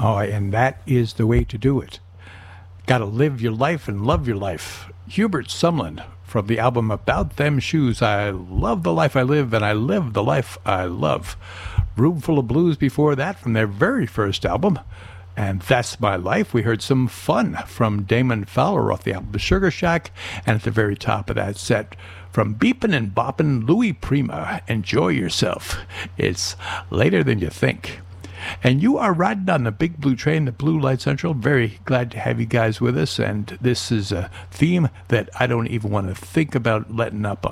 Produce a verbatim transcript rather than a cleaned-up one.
Oh, and that is the way to do it. Got to live your life and love your life. Hubert Sumlin from the album About Them Shoes. I love the life I live and I live the life I love. Room Full of Blues before that from their very first album. And That's My Life. We heard some Fun from Damon Fowler off the album The Sugar Shack. And at the very top of that set, from Beepin' and Boppin', Louis Prima, Enjoy Yourself. It's later than you think. And you are riding on the big blue train, the Blue Light Central. Very glad to have you guys with us. And this is a theme that I don't even want to think about letting up on.